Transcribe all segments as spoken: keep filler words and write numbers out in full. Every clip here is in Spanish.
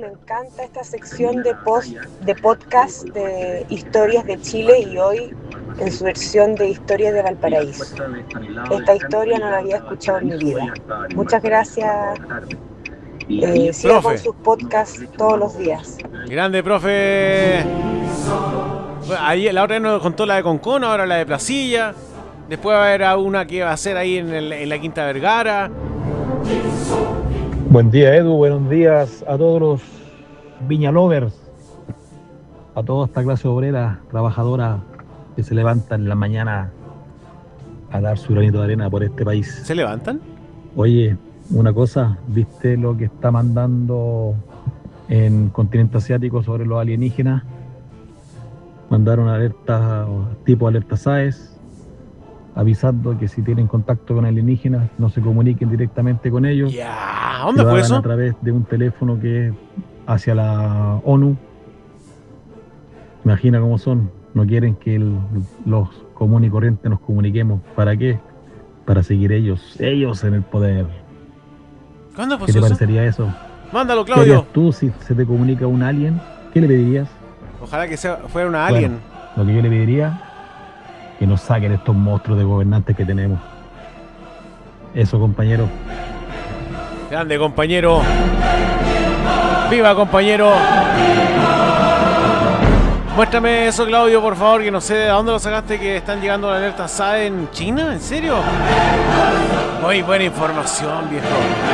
encanta esta sección de post, de podcast de historias de Chile y hoy en su versión de historias de Valparaíso. Esta historia no la había escuchado en mi vida. Muchas gracias. Eh, siga con sus podcasts todos los días. Grande, profe. Bueno, ahí, la otra vez nos contó la de Concón, ahora la de Placilla. Después va a haber una que va a ser ahí en, el, en la Quinta Vergara. Buen día, Edu. Buenos días a todos los Viña Lovers, a toda esta clase obrera, trabajadora que se levanta en la mañana a dar su granito de arena por este país. ¿Se levantan? Oye, una cosa, ¿viste lo que está mandando en continente asiático sobre los alienígenas? Mandaron alertas, tipo alerta SAES, avisando que si tienen contacto con alienígenas no se comuniquen directamente con ellos. Ya, ¿dónde fue eso? A través de un teléfono que es hacia la ONU. Imagina cómo son. No quieren que el, los comunes y corrientes nos comuniquemos. ¿Para qué? Para seguir ellos, ellos en el poder. ¿Cuándo pasó ¿Qué te eso? parecería eso? Mándalo, ¿Qué Claudio. harías tú si se te comunica un alien? ¿Qué le pedirías? Ojalá que sea, fuera una alien. Bueno, lo que yo le pediría, que nos saquen estos monstruos de gobernantes que tenemos. Eso, compañero. Grande, compañero. ¡Viva, compañero! Muéstrame eso, Claudio, por favor, que no sé de dónde lo sacaste, que están llegando la alerta SAE en China. ¿En serio? Muy buena información, viejo.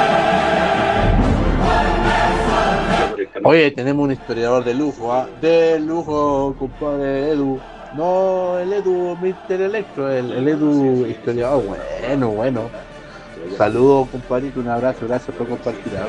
Oye, tenemos un historiador de lujo, ¿ah? ¿eh? De lujo, compadre Edu. No, el Edu mister Electro, el, el Edu historiador. Bueno, bueno. Saludos, compadrito, un abrazo, gracias por compartir. ¿eh?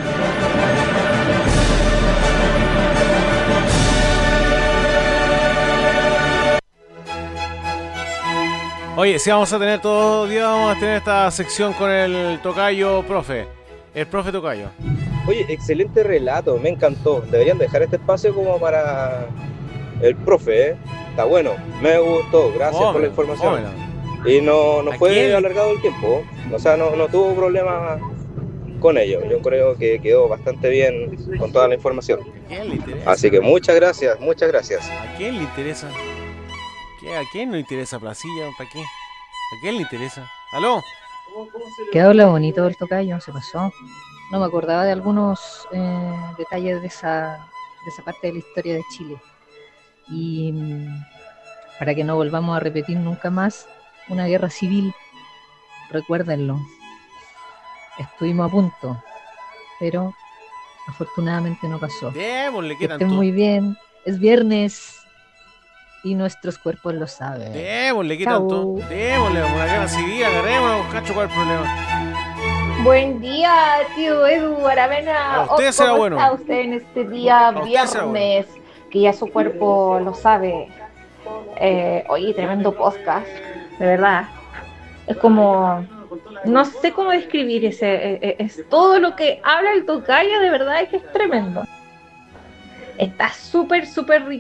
Oye, sí, vamos a tener todos los días, vamos a tener esta sección con el tocayo profe. El profe tocayo. Oye, excelente relato, me encantó. Deberían dejar este espacio como para el profe, ¿eh? Está bueno, me gustó, gracias oh, por la información. Oh, y no, no fue quién? alargado el tiempo, o sea, no, no tuvo problemas con ello. Yo creo que quedó bastante bien con toda la información. ¿A quién le interesa? Así que muchas gracias, muchas gracias. ¿A quién le interesa? ¿Qué, ¿A quién no interesa Placilla? ¿Para qué? ¿A quién le interesa? ¿Aló? Qué habla bonito el tocayo, se pasó. No me acordaba de algunos eh, detalles de esa, de esa parte de la historia de Chile. Y para que no volvamos a repetir nunca más una guerra civil, recuérdenlo. Estuvimos a punto, pero afortunadamente no pasó. Démosle, que estén muy bien. Es viernes y nuestros cuerpos lo saben. Démosle, ¿qué tanto? Démosle, una guerra civil, agarrémonos, cacho, ¿cuál es el problema? Buen día, tío Edu Aravena. Usted ¿Cómo será bueno. está usted en este día viernes? Bueno. Que ya su cuerpo lo sabe. Eh, oye, tremendo podcast, de verdad. Es como, no sé cómo describir ese, es, es todo lo que habla el tocayo, de verdad es que es tremendo. Está súper, súper rico.